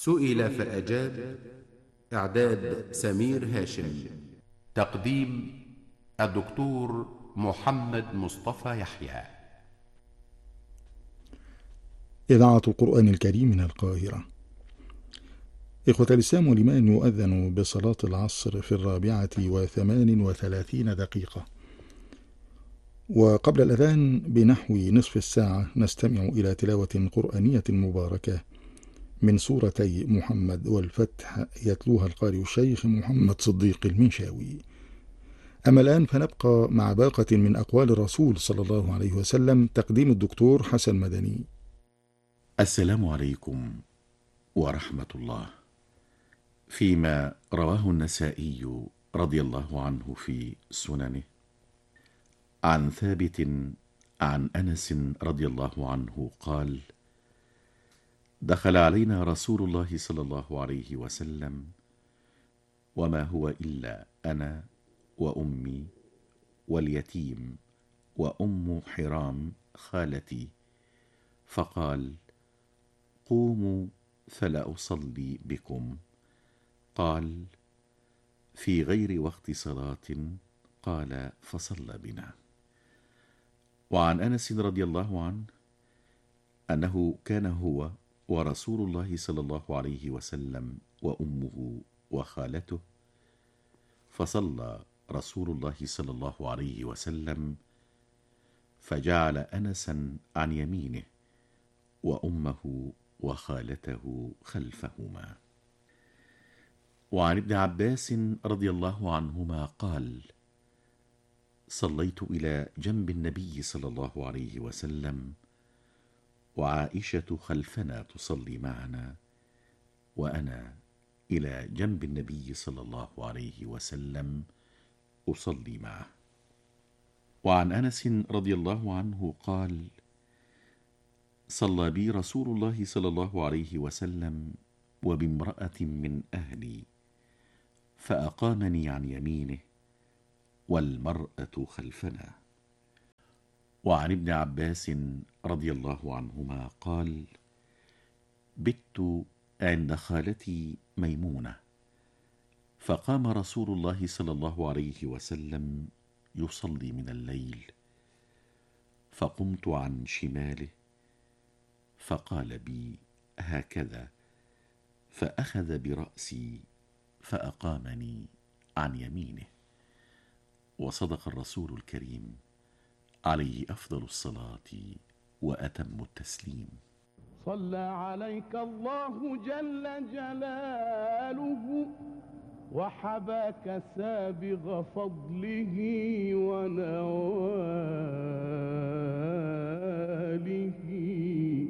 سئل فأجاب. إعداد سمير هاشم. تقديم الدكتور محمد مصطفى يحيى. إذاعة القرآن الكريم من القاهرة. إخوة الإسلام والإيمان، يؤذن بصلاة العصر في 4:38 وقبل الأذان بنحو نصف الساعة نستمع إلى تلاوة قرآنية مباركة من سورتي محمد والفتح، يتلوها القارئ الشيخ محمد صديق المنشاوي. أما الآن فنبقى مع باقة من أقوال الرسول صلى الله عليه وسلم، تقديم الدكتور حسن مدني. السلام عليكم ورحمة الله. فيما رواه النسائي رضي الله عنه في سننه عن ثابت عن أنس رضي الله عنه قال: دخل علينا رسول الله صلى الله عليه وسلم وما هو إلا أنا وأمي واليتيم وأم حرام خالتي، فقال: قوموا فلا أصلي بكم. قال: في غير وقت صلاة؟ قال: فصلى بنا. وعن أنس رضي الله عنه أنه كان هو ورسول الله صلى الله عليه وسلم وأمه وخالته، فصلى رسول الله صلى الله عليه وسلم فجعل أنسا عن يمينه وأمه وخالته خلفهما. وعن ابن عباس رضي الله عنهما قال: صليت إلى جنب النبي صلى الله عليه وسلم وعائشة خلفنا تصلي معنا، وأنا إلى جنب النبي صلى الله عليه وسلم أصلي معه. وعن أنس رضي الله عنه قال: صلى بي رسول الله صلى الله عليه وسلم وبامرأة من أهلي، فأقامني عن يمينه والمرأة خلفنا. وعن ابن عباس رضي الله عنهما قال: بت عند خالتي ميمونة، فقام رسول الله صلى الله عليه وسلم يصلي من الليل، فقمت عن شماله فقال بي هكذا، فأخذ برأسي فأقامني عن يمينه. وصدق الرسول الكريم عليه أفضل الصلاة وأتم التسليم. صلى عليك الله جل جلاله وحباك سابغ فضله ونواله.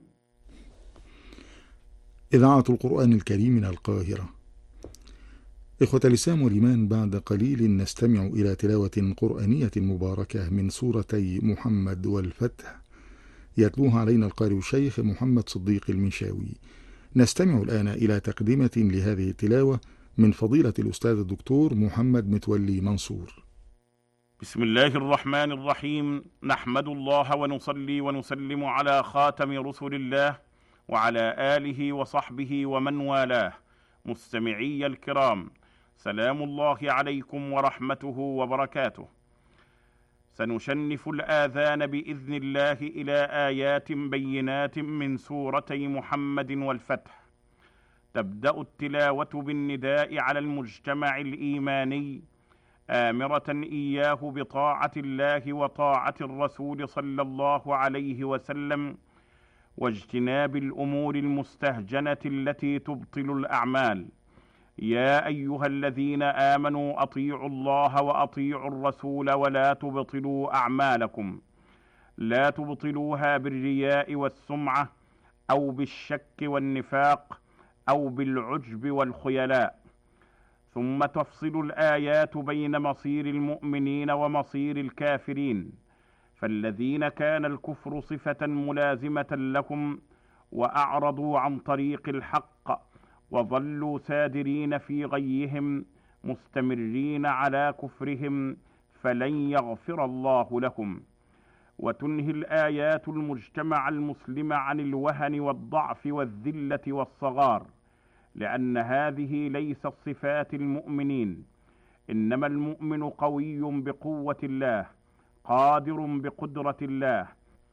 إذاعة القرآن الكريم من القاهرة. إخوة الإسلام والإيمان، بعد قليل نستمع إلى تلاوة قرآنية مباركة من سورتي محمد والفتح، يتلوها علينا القارئ الشيخ محمد صديق المنشاوي. نستمع الآن إلى تقدمة لهذه التلاوة من فضيلة الأستاذ الدكتور محمد متولي منصور. بسم الله الرحمن الرحيم. نحمد الله ونصلي ونسلم على خاتم رسل الله وعلى آله وصحبه ومن والاه. مستمعي الكرام، سلام الله عليكم ورحمته وبركاته. سنشنف الآذان بإذن الله إلى آيات بينات من سورتي محمد والفتح. تبدأ التلاوة بالنداء على المجتمع الإيماني، آمرة إياه بطاعة الله وطاعة الرسول صلى الله عليه وسلم، واجتناب الأمور المستهجنة التي تبطل الأعمال. يا أيها الذين آمنوا أطيعوا الله وأطيعوا الرسول ولا تبطلوا أعمالكم. لا تبطلوها بالرياء والسمعة أو بالشك والنفاق أو بالعجب والخيلاء. ثم تفصل الآيات بين مصير المؤمنين ومصير الكافرين، فالذين كان الكفر صفة ملازمة لكم وأعرضوا عن طريق الحق وظلوا سادرين في غيهم مستمرين على كفرهم فلن يغفر الله لهم. وتنهي الآيات المجتمع المسلم عن الوهن والضعف والذلة والصغار، لأن هذه ليست صفات المؤمنين، إنما المؤمن قوي بقوة الله، قادر بقدرة الله،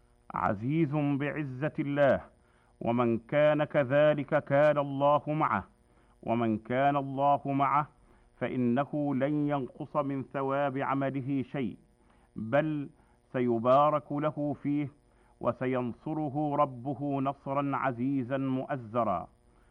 عزيز بعزة الله، ومن كان كذلك كان الله معه، ومن كان الله معه فإنه لن ينقص من ثواب عمله شيء، بل سيبارك له فيه، وسينصره ربه نصرا عزيزا مؤزرا.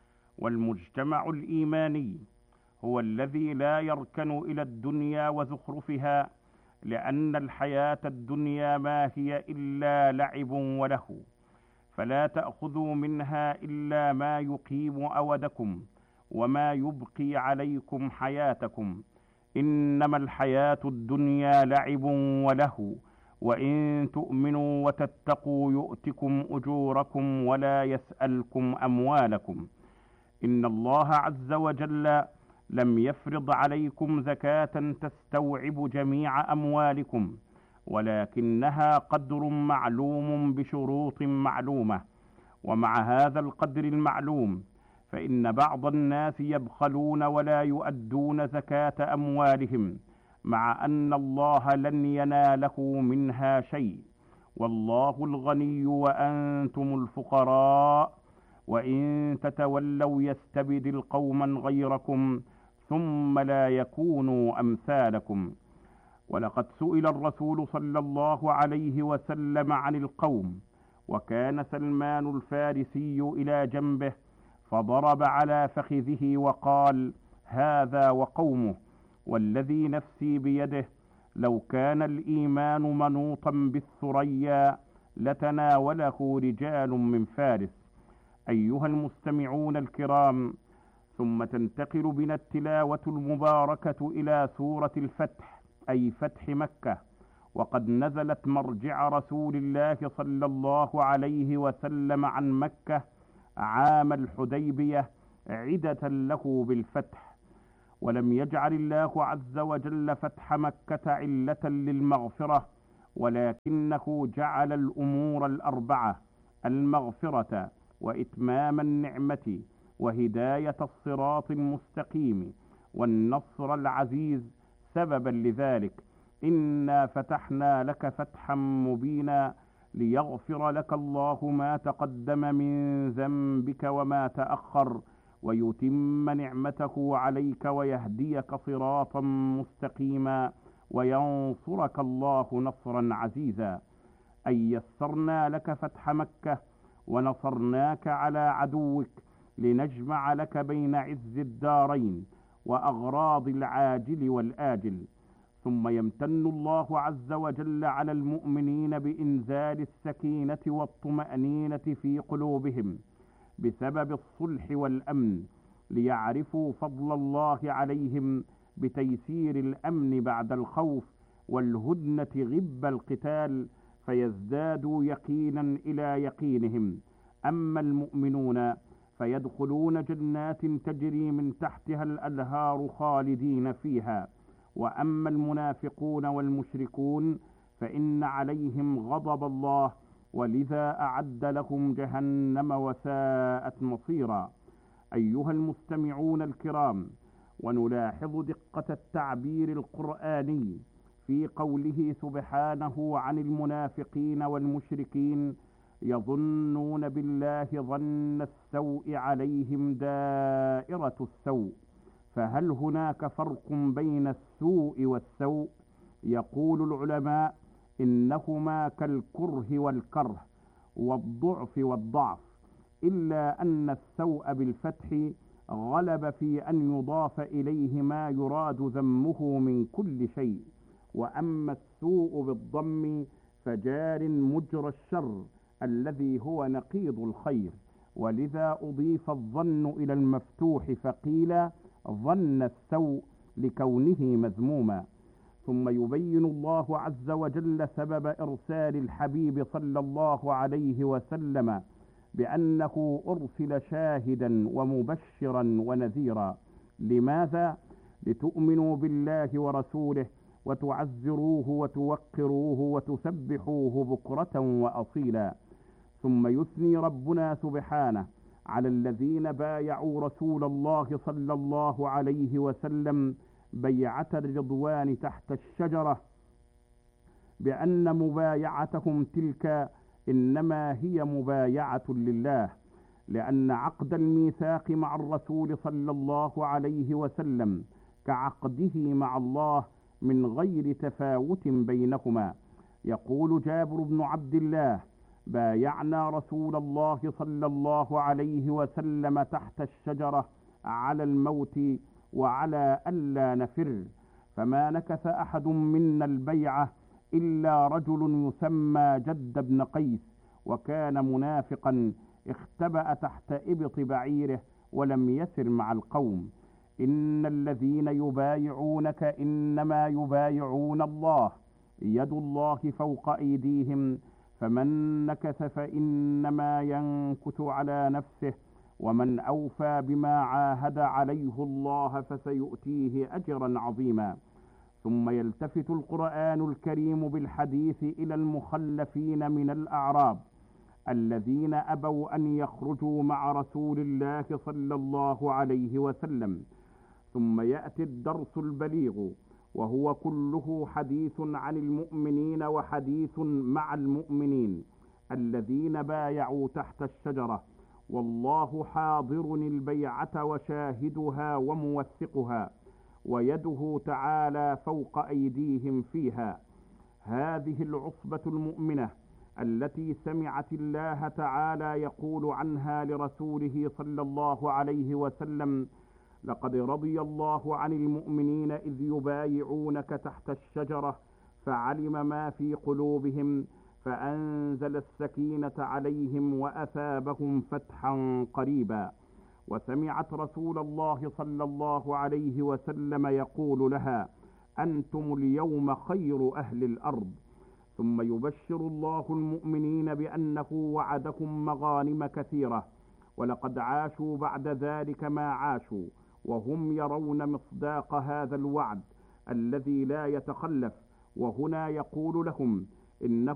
والمجتمع الإيماني هو الذي لا يركن إلى الدنيا وزخرفها، لأن الحياة الدنيا ما هي إلا لعب ولهو، فلا تأخذوا منها إلا ما يقيم أودكم وما يبقي عليكم حياتكم، إنما الحياة الدنيا لعب ولهو، وإن تؤمنوا وتتقوا يؤتكم أجوركم ولا يسألكم أموالكم. إن الله عز وجل لم يفرض عليكم زكاة تستوعب جميع أموالكم، ولكنها قدر معلوم بشروط معلومة. ومع هذا القدر المعلوم فإن بعض الناس يبخلون ولا يؤدون زكاة أموالهم، مع أن الله لن يناله منها شيء، والله الغني وأنتم الفقراء، وإن تتولوا يستبدل قوما غيركم ثم لا يكونوا أمثالكم. ولقد سئل الرسول صلى الله عليه وسلم عن القوم، وكان سلمان الفارسي إلى جنبه فضرب على فخذه وقال: هذا وقومه، والذي نفسي بيده لو كان الإيمان منوطا بالثريا لتناوله رجال من فارس. أيها المستمعون الكرام، ثم تنتقل بنا التلاوة المباركة إلى سورة الفتح، أي فتح مكة، وقد نزلت مرجع رسول الله صلى الله عليه وسلم عن مكة عام الحديبية عدة له بالفتح. ولم يجعل الله عز وجل فتح مكة علة للمغفرة، ولكنه جعل الأمور الأربعة: المغفرة وإتمام النعمة وهداية الصراط المستقيم والنصر العزيز سببا لذلك. إنا فتحنا لك فتحا مبينا ليغفر لك الله ما تقدم من ذنبك وما تأخر، ويتم نعمته عليك ويهديك صراطا مستقيما، وينصرك الله نصرا عزيزا. أي يسرنا لك فتح مكة ونصرناك على عدوك، لنجمع لك بين عز الدارين وأغراض العاجل والآجل. ثم يمتن الله عز وجل على المؤمنين بإنزال السكينة والطمأنينة في قلوبهم بسبب الصلح والأمن، ليعرفوا فضل الله عليهم بتيسير الأمن بعد الخوف والهدنة غب القتال، فيزدادوا يقينا إلى يقينهم. أما المؤمنون فيدخلون جنات تجري من تحتها الأنهار خالدين فيها، وأما المنافقون والمشركون فإن عليهم غضب الله، ولذا أعد لهم جهنم وساءت مصيرا. أيها المستمعون الكرام، ونلاحظ دقة التعبير القرآني في قوله سبحانه عن المنافقين والمشركين: يظنون بالله ظن السوء عليهم دائرة السوء. فهل هناك فرق بين السوء والسوء؟ يقول العلماء: إنهما كالكره والكره والضعف والضعف، إلا أن السوء بالفتح غلب في أن يضاف إليه ما يراد ذمه من كل شيء، وأما السوء بالضم فجار مجرى الشر الذي هو نقيض الخير، ولذا أضيف الظن إلى المفتوح فقيل ظن السوء لكونه مذموما. ثم يبين الله عز وجل سبب إرسال الحبيب صلى الله عليه وسلم بأنه أرسل شاهدا ومبشرا ونذيرا. لماذا؟ لتؤمنوا بالله ورسوله وتعزروه وتوقروه وتسبحوه بكرة وأصيلا. ثم يثني ربنا سبحانه على الذين بايعوا رسول الله صلى الله عليه وسلم بيعة الرضوان تحت الشجرة، بأن مبايعتهم تلك إنما هي مبايعة لله، لأن عقد الميثاق مع الرسول صلى الله عليه وسلم كعقده مع الله من غير تفاوت بينهما. يقول جابر بن عبد الله: بايعنا رسول الله صلى الله عليه وسلم تحت الشجرة على الموت وعلى ألا نفر، فما نكث أحد منا البيعة إلا رجل يسمى جد بن قيس، وكان منافقا اختبأ تحت إبط بعيره ولم يسر مع القوم. إن الذين يبايعونك إنما يبايعون الله، يد الله فوق أيديهم، فمن نكث فإنما ينكث على نفسه، ومن أوفى بما عاهد عليه الله فسيؤتيه أجرا عظيما. ثم يلتفت القرآن الكريم بالحديث إلى المخلفين من الأعراب الذين أبوا أن يخرجوا مع رسول الله صلى الله عليه وسلم. ثم يأتي الدرس البليغ، وهو كله حديث عن المؤمنين وحديث مع المؤمنين الذين بايعوا تحت الشجرة، والله حاضر البيعة وشاهدها وموثقها، ويده تعالى فوق أيديهم فيها. هذه العصبة المؤمنة التي سمعت الله تعالى يقول عنها لرسوله صلى الله عليه وسلم: لقد رضي الله عن المؤمنين إذ يبايعونك تحت الشجرة فعلم ما في قلوبهم فأنزل السكينة عليهم وأثابهم فتحا قريبا. وسمعت رسول الله صلى الله عليه وسلم يقول لها: أنتم اليوم خير أهل الأرض. ثم يبشر الله المؤمنين بأنه وعدكم مغانم كثيرة، ولقد عاشوا بعد ذلك ما عاشوا وهم يرون مصداق هذا الوعد الذي لا يتخلف. وهنا يقول لهم: إنه